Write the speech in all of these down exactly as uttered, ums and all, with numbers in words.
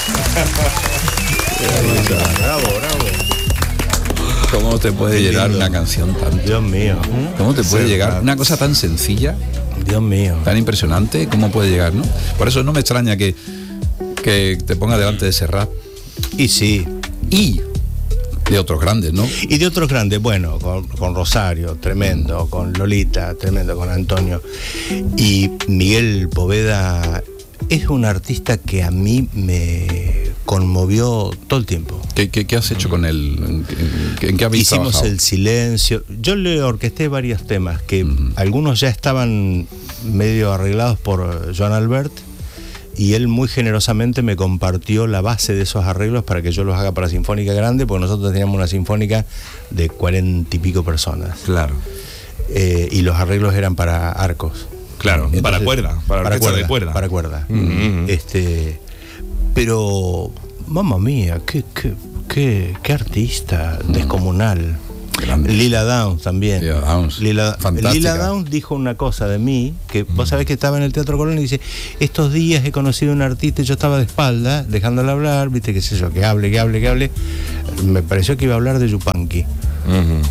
Bravo, bravo. ¿Cómo te puede Qué llegar lindo. una canción tan... Dios mío. ¿Cómo te puede Sí, llegar claro. una cosa tan sencilla, Dios mío. tan impresionante? ¿Cómo puede llegar, no? Por eso no me extraña que, que te ponga delante de ese rap. Y sí. Y de otros grandes, ¿no? Y de otros grandes, bueno, con, con Rosario, tremendo, con Lolita, tremendo, con Antonio. Y Miguel Poveda es un artista que a mí me conmovió todo el tiempo. ¿Qué, qué, qué has hecho con él? ¿En, qué- en qué habéis Hicimos trabajado? El Silencio. Yo le orquesté varios temas que Ujú. algunos ya estaban medio arreglados por Joan Albert, y él muy generosamente me compartió la base de esos arreglos para que yo los haga para Sinfónica Grande, porque nosotros teníamos una sinfónica de cuarenta y pico personas. Claro. Eh, y los arreglos eran para arcos. Claro, Entonces, para cuerda, para orquesta de cuerda. Para cuerda. Mm, mm. Este, pero, mamma mía, qué, qué, qué, qué artista descomunal. Grande. Lila Downs también. Lila Downs, Lila, fantástica. Lila Downs dijo una cosa de mí, que vos sabés que estaba en el Teatro Colón y dice, estos días he conocido a un artista y yo estaba de espalda, dejándole hablar, viste, qué sé yo, que hable, que hable, que hable. Me pareció que iba a hablar de Yupanqui. Ujú.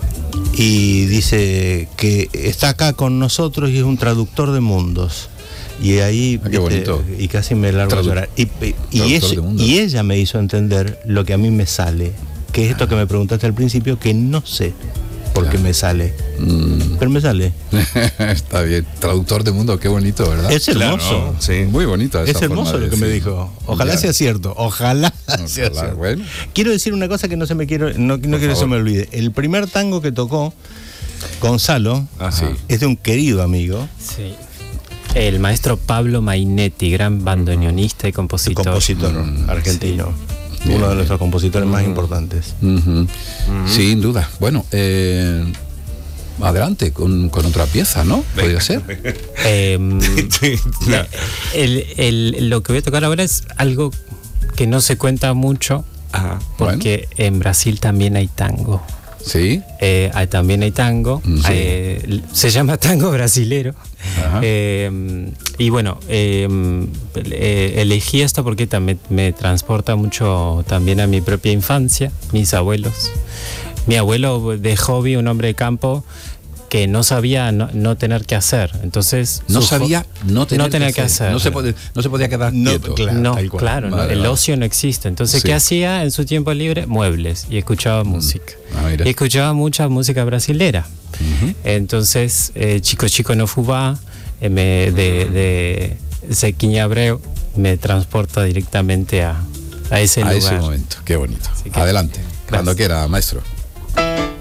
Y dice que está acá con nosotros y es un traductor de mundos. Y ahí, Ah, qué bonito. y casi me largo a Tradu- llorar. Y, y- y traductor ella, de mundos. y ella me hizo entender lo que a mí me sale, que es esto que me preguntaste al principio, que no sé por qué Claro. me sale, Mm. pero me sale. Está bien. Traductor de mundo, qué bonito, ¿verdad? Es hermoso. Claro, sí. Muy bonita esa Es hermoso forma de lo que me decir. dijo. Ojalá Ya. sea cierto. Ojalá, sea Ojalá, cierto. bueno. Quiero decir una cosa que no se me quiero, no, no quiero que se favor. me olvide. El primer tango que tocó Gonzalo Ajá. es de un querido amigo, Sí. El maestro Pablo Mainetti, gran bandoneonista y compositor. compositor Mm, argentino. Bien, Uno de bien. nuestros compositores más importantes. Ujú. Sin duda. Bueno, eh, adelante con, con otra pieza, ¿no? Podría ser. Eh, Sí, la- el- el- lo que voy a tocar ahora es algo que no se cuenta mucho, Ajá. porque en Brasil también hay tango. Sí. Eh, hay- también hay tango. Mm, sí. Eh, se llama tango brasilero. Ajá. Eh, y bueno, eh, eh, elegí esto porque también me transporta mucho también a mi propia infancia, mis abuelos. Mi abuelo de hobby, un hombre de campo que no sabía no, no tener que hacer. Entonces No su jo- sabía no tener, no tener que hacer. No se, puede, no se podía quedar No, quieto. claro. No, tal cual. claro, no, Vale, el vale. ocio no existe. Entonces, Sí. ¿qué hacía en su tiempo libre? Muebles y escuchaba música. Ah, mira. Y escuchaba mucha música brasilera. Ujú. Entonces, eh, Chico Chico no Fubá, eh, me- de, de Zequiña Abreu, me transporta directamente a, a ese A lugar. ese momento. Qué bonito. Así que- Adelante. Gracias. Cuando quiera, maestro.